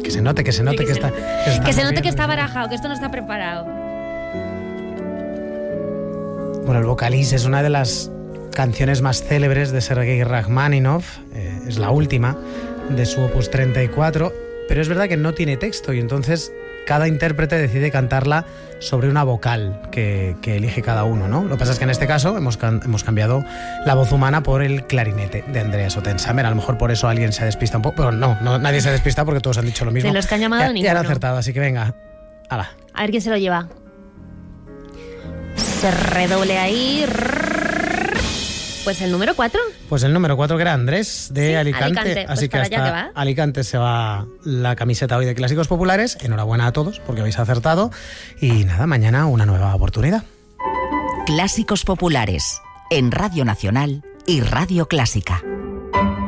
Que se note que está note que está moviendo. barajado, que esto no está preparado. Bueno, el Vocalís es una de las canciones más célebres de Sergei Rachmaninoff, es la última de su opus 34, pero es verdad que no tiene texto y entonces cada intérprete decide cantarla sobre una vocal que elige cada uno, ¿no? Lo que pasa es que en este caso hemos cambiado la voz humana por el clarinete de Andreas Ottensamer. A lo mejor por eso alguien se despista un poco, pero no, nadie se despista porque todos han dicho lo mismo. De los que han llamado ya ninguno. han acertado, así que venga, hala. A ver quién se lo lleva. Se redoble ahí. Pues el número 4. Pues el número 4, que era Andrés de Sí, Alicante. Alicante. Pues Así que para allá hasta que va. Alicante se va la camiseta hoy de Clásicos Populares. Enhorabuena a todos porque habéis acertado. Y nada, mañana una nueva oportunidad. Clásicos Populares en Radio Nacional y Radio Clásica.